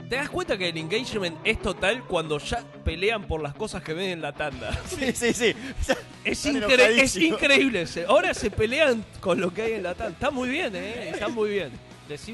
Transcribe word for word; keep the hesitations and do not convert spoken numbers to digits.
¿Te das cuenta que el engagement es total cuando ya pelean por las cosas que ven en la tanda? Sí, sí, sí. Es, Están incre es enojadísimos. increíble. Ahora se pelean con lo que hay en la tanda. Está muy bien, ¿eh? Está muy bien. Decí